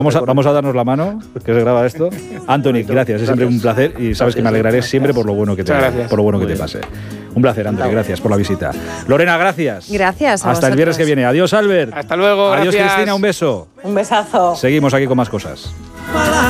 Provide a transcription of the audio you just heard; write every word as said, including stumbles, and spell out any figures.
Vamos a, vamos a darnos la mano, que se graba esto. Anthony, gracias, es siempre un placer y sabes que me alegraré siempre por lo bueno que te, por lo bueno que te pase. Un placer, Anthony, gracias por la visita. Lorena, gracias. Gracias. A Hasta el viernes que viene. Adiós, Albert. Hasta luego. Adiós, gracias. Cristina, un beso. Un besazo. Seguimos aquí con más cosas.